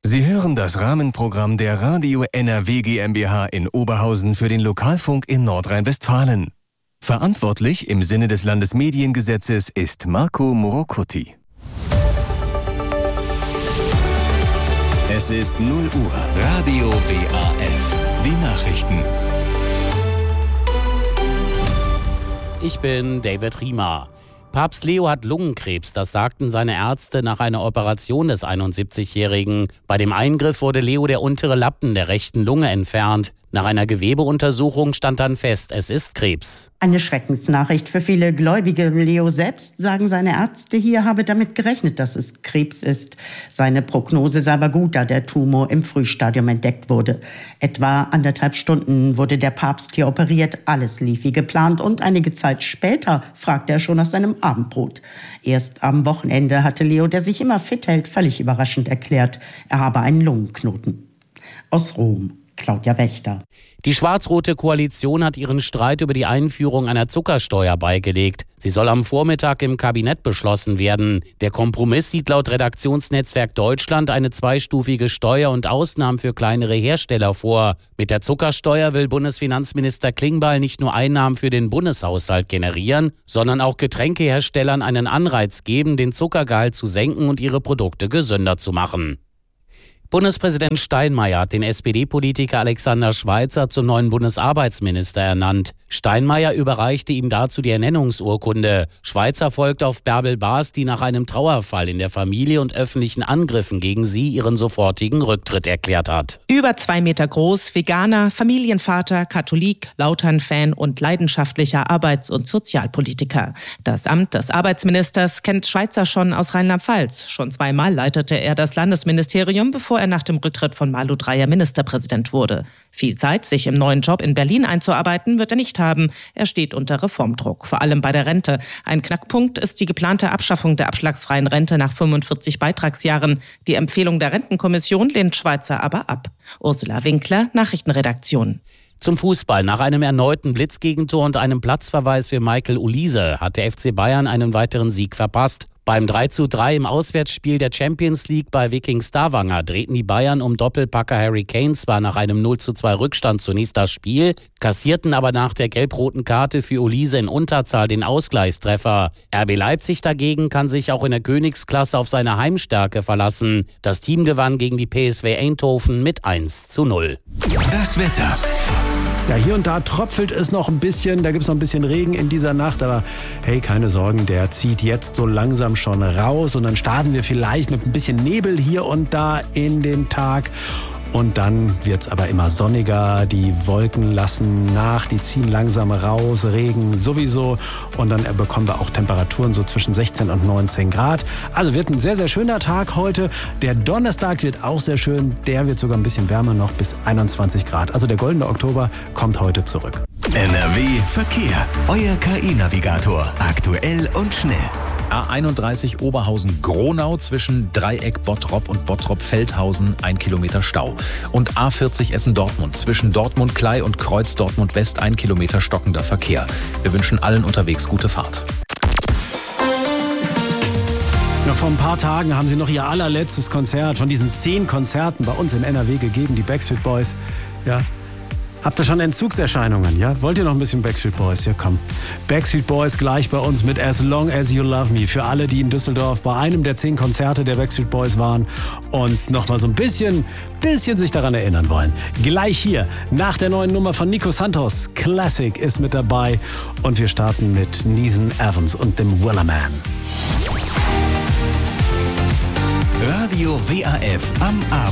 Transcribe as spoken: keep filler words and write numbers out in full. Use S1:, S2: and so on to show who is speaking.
S1: Sie hören das Rahmenprogramm der Radio N R W GmbH in Oberhausen für den Lokalfunk in Nordrhein-Westfalen. Verantwortlich im Sinne des Landesmediengesetzes ist Marco Morocuti. Es ist null Uhr. Radio W A F. Die Nachrichten.
S2: Ich bin David Riemer. Papst Leo hat Lungenkrebs, das sagten seine Ärzte nach einer Operation des einundsiebzigjährigen. Bei dem Eingriff wurde Leo der untere Lappen der rechten Lunge entfernt. Nach einer Gewebeuntersuchung stand dann fest, es ist Krebs.
S3: Eine Schreckensnachricht für viele Gläubige. Leo selbst, sagen seine Ärzte hier, habe damit gerechnet, dass es Krebs ist. Seine Prognose sei aber gut, da der Tumor im Frühstadium entdeckt wurde. Etwa anderthalb Stunden wurde der Papst hier operiert. Alles lief wie geplant und einige Zeit später fragte er schon nach seinem Abendbrot. Erst am Wochenende hatte Leo, der sich immer fit hält, völlig überraschend erklärt, er habe einen Lungenknoten. Aus Rom. Claudia Wächter.
S2: Die schwarz-rote Koalition hat ihren Streit über die Einführung einer Zuckersteuer beigelegt. Sie soll am Vormittag im Kabinett beschlossen werden. Der Kompromiss sieht laut Redaktionsnetzwerk Deutschland eine zweistufige Steuer und Ausnahmen für kleinere Hersteller vor. Mit der Zuckersteuer will Bundesfinanzminister Klingbeil nicht nur Einnahmen für den Bundeshaushalt generieren, sondern auch Getränkeherstellern einen Anreiz geben, den Zuckergehalt zu senken und ihre Produkte gesünder zu machen. Bundespräsident Steinmeier hat den S P D-Politiker Alexander Schweitzer zum neuen Bundesarbeitsminister ernannt. Steinmeier überreichte ihm dazu die Ernennungsurkunde. Schweitzer folgte auf Bärbel Baas, die nach einem Trauerfall in der Familie und öffentlichen Angriffen gegen sie ihren sofortigen Rücktritt erklärt hat.
S4: Über zwei Meter groß, Veganer, Familienvater, Katholik, Lautern-Fan und leidenschaftlicher Arbeits- und Sozialpolitiker. Das Amt des Arbeitsministers kennt Schweitzer schon aus Rheinland-Pfalz. Schon zweimal leitete er das Landesministerium, bevor er nach dem Rücktritt von Malu Dreyer Ministerpräsident wurde. Viel Zeit, sich im neuen Job in Berlin einzuarbeiten, wird er nicht haben. Er steht unter Reformdruck, vor allem bei der Rente. Ein Knackpunkt ist die geplante Abschaffung der abschlagsfreien Rente nach fünfundvierzig Beitragsjahren. Die Empfehlung der Rentenkommission lehnt Schweitzer aber ab. Ursula Winkler, Nachrichtenredaktion.
S2: Zum Fußball. Nach einem erneuten Blitzgegentor und einem Platzverweis für Michael Olise hat der F C Bayern einen weiteren Sieg verpasst. Beim drei zu drei im Auswärtsspiel der Champions League bei Viking Stavanger drehten die Bayern um Doppelpacker Harry Kane zwar nach einem null zu zwei Rückstand zunächst das Spiel, kassierten aber nach der gelb-roten Karte für Olise in Unterzahl den Ausgleichstreffer. R B Leipzig dagegen kann sich auch in der Königsklasse auf seine Heimstärke verlassen. Das Team gewann gegen die P S V Eindhoven mit eins zu null.
S1: Das Wetter.
S5: Ja, hier und da tröpfelt es noch ein bisschen, da gibt es noch ein bisschen Regen in dieser Nacht, aber hey, keine Sorgen, der zieht jetzt so langsam schon raus und dann starten wir vielleicht mit ein bisschen Nebel hier und da in den Tag. Und dann wird es aber immer sonniger, die Wolken lassen nach, die ziehen langsam raus, Regen sowieso und dann bekommen wir auch Temperaturen so zwischen sechzehn und neunzehn Grad. Also wird ein sehr, sehr schöner Tag heute. Der Donnerstag wird auch sehr schön, der wird sogar ein bisschen wärmer noch bis einundzwanzig Grad. Also der goldene Oktober kommt heute zurück.
S1: N R W Verkehr, euer K I-Navigator, aktuell und schnell.
S6: A einunddreißig Oberhausen-Gronau zwischen Dreieck Bottrop und Bottrop-Feldhausen ein Kilometer Stau. Und A vierzig Essen-Dortmund zwischen Dortmund-Klei und Kreuz Dortmund-West ein Kilometer stockender Verkehr. Wir wünschen allen unterwegs gute Fahrt.
S5: Ja, vor ein paar Tagen haben sie noch ihr allerletztes Konzert von diesen zehn Konzerten bei uns in N R W gegeben, die Backstreet Boys. Ja. Habt ihr schon Entzugserscheinungen, ja? Wollt ihr noch ein bisschen Backstreet Boys? Ja, komm. Backstreet Boys gleich bei uns mit As Long As You Love Me. Für alle, die in Düsseldorf bei einem der zehn Konzerte der Backstreet Boys waren und noch mal so ein bisschen, bisschen sich daran erinnern wollen. Gleich hier, nach der neuen Nummer von Nico Santos. Classic ist mit dabei und wir starten mit Nathan Evans und dem Wellerman.
S1: Radio W A F am Abend.